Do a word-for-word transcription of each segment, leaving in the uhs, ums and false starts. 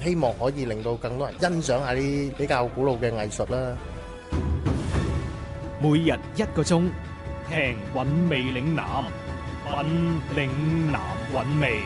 希望可以令到更多人欣賞下啲比較古老嘅藝術啦。 每日一個鐘，聽韻味嶺南，韻嶺南韻味。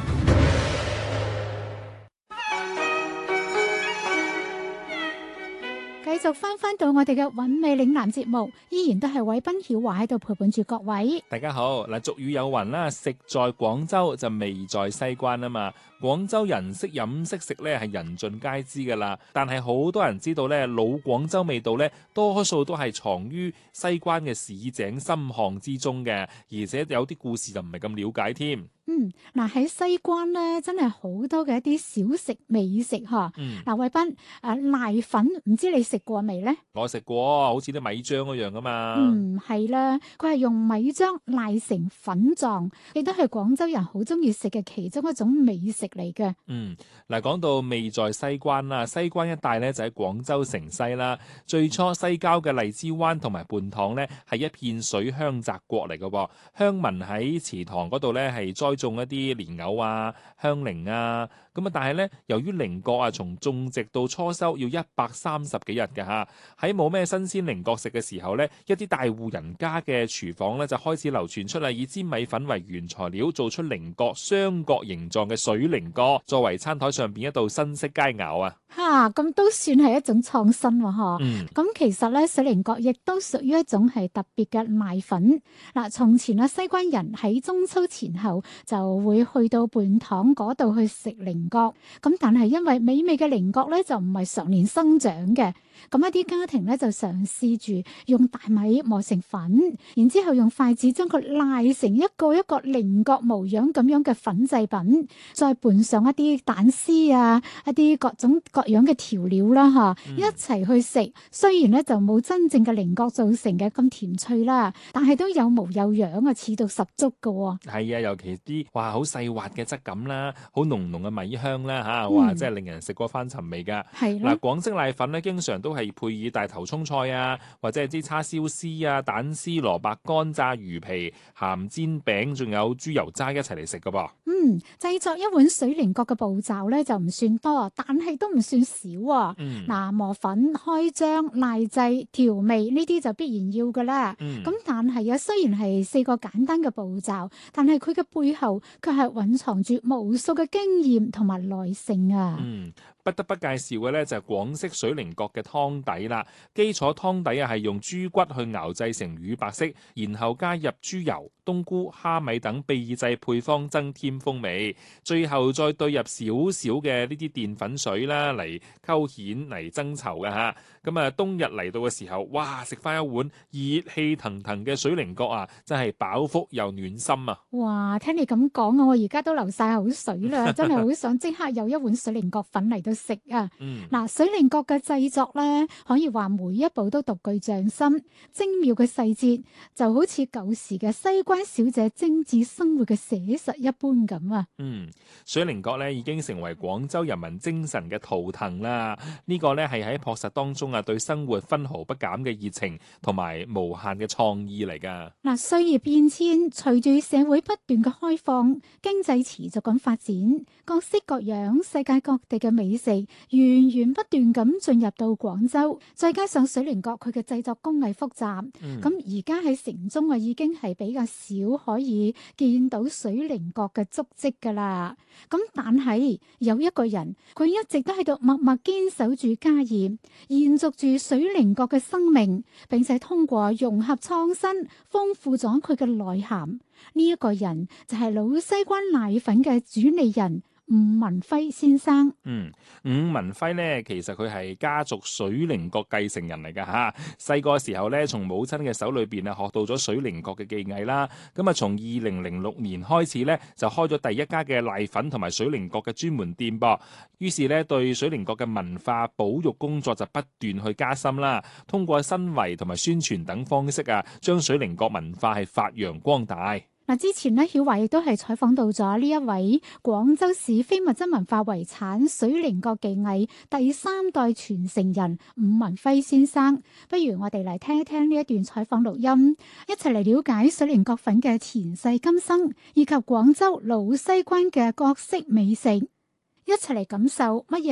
繼續翻翻到我哋嘅韻味嶺南節目，依然都係偉斌曉華喺度陪伴住各位。 大家好，嗱，俗語有云啦，食在廣州就味在西關啊嘛。廣州人識飲識食咧係人盡皆知噶啦，但係好多人知道咧老廣州味道咧，多數都係藏於西關嘅市井深巷之中嘅，而且有啲故事就唔係咁了解添。 嗯，嗱喺西關咧，真係好多嘅一啲小食美食嗬。嗯，嗱，偉斌，誒，瀨粉唔知你食過未咧？ 我食過，好似啲米漿嗰樣噶嘛。 嗯，係啦，佢係用米漿瀨成粉狀，亦都係廣州人好中意食嘅其中一種美食嚟嘅。 嗯，嗱，講到味在西關啦，西關一帶咧就喺廣州城西啦。最初西郊嘅荔枝灣同埋泮塘咧係一片水鄉澤國嚟嘅喎，鄉民喺祠堂嗰度咧係栽種一啲蓮藕啊、香菱啊，咁啊，但係咧由於菱角啊，從種植到初收要一百三十幾日嘅嚇，喺冇咩新鮮菱角食嘅時候咧，一啲大戶人家嘅廚房咧就開始流傳出嚟，以粘米粉為原材料做出菱角雙角形狀嘅水菱角，作為餐台上邊一道新式佳肴啊！ 嚇，咁都算係一種創新喎，嗬。 嗯。 咁其實咧，水菱角亦都屬於一種係特別嘅瀨粉。嗱，從前啊，西關人喺中秋前後就會去到泮塘嗰度去食菱角。咁但係因為美味嘅菱角咧就唔係常年生長嘅，咁一啲家庭咧就嘗試住用大米磨成粉，然之後用筷子將佢瀨成一個一個菱角模樣咁樣嘅粉製品，再拌上一啲蛋絲啊，一啲各種各樣嘅調料啦，吓、嗯、一齊去食。雖然咧就冇真正嘅菱角做成嘅咁甜脆啦，但係都有模有樣啊，似到十足噶。 係啊，尤其啲哇好細滑嘅質感啦，好濃濃嘅米香啦吓，哇、嗯、真係令人食過翻尋味噶。係嗱，廣式瀨粉咧，經常都係配以大頭蔥菜啊，或者係啲叉燒絲啊、蛋絲、蘿蔔乾、炸魚皮、鹹煎餅，仲有豬油渣一齊嚟食噶噃。 嗯，製作一碗水菱角嘅步驟咧就唔算多，但係都唔算少啊。嗱、嗯，磨粉、開漿、瀨製、調味呢啲就必然要噶啦。咁、嗯、但係啊，雖然係四個簡單嘅步驟，但係佢嘅背後卻係蘊藏住無數嘅經驗同埋耐性啊。 嗯，不得不介紹嘅咧就係廣式水菱角嘅湯底啦。基礎湯底啊係用豬骨去熬製成乳白色，然後加入豬油、冬菇、蝦米等秘製配方增添風味，最後再兌入少少嘅呢啲澱粉水啦嚟勾芡嚟增稠嘅吓。咁啊冬日嚟到嘅時候，哇食翻一碗熱氣騰騰嘅水菱角啊，真係飽腹又暖心啊！ 哇，聽你咁講啊，我而家都流晒口水啦，真係好想即刻有一碗水菱角粉嚟到食啊！嗱、嗯，水菱角嘅製作咧，可以話每一步都獨具匠心，精妙嘅細節就好似舊時嘅西關小姐精緻生活嘅寫實一般咁啊！ 嗯，水菱角咧已經成為廣州人民精神嘅圖騰啦。呢、這個咧係喺樸實當中啊，對生活分毫不減嘅熱情同埋無限嘅創意嚟噶。 嗱，歲月變遷，隨住社會不斷嘅開放，經濟持續咁發展，各式各樣世界各地嘅美食源源不斷咁進入到廣州，再加上水菱角佢嘅製作工藝複雜，咁而家喺城中啊已經係比較少可以見到水菱角嘅足跡噶啦。咁但係有一個人，佢一直都喺度默默堅守住家業，延續住水菱角嘅生命，並且通過融合創新，豐富咗佢嘅內涵。呢、這、一個人就係老西關瀨粉嘅主理人伍文輝先生。 嗯，伍文輝呢，其實佢係家族水菱角繼承人嚟噶吓。細個時候呢，從母親嘅手裏邊啊，學到咗水菱角嘅技藝啦。咁啊，從二零零六年開始呢，就開咗第一家嘅瀨粉同埋水菱角嘅專門店噃。於是呢，對水菱角嘅文化保育工作就不斷去加深啦。通過申遺同埋宣傳等方式啊，將水菱角文化係發揚光大。 嗱，之前咧，曉華亦都係採訪到咗呢一位廣州市非物質文化遺產水菱角技藝第三代傳承人伍文輝先生。不如我哋嚟聽一聽呢一段採訪錄音，一齊嚟了解水菱角粉嘅前世今生，以及廣州老西關嘅各式美食，一齊嚟感受乜嘢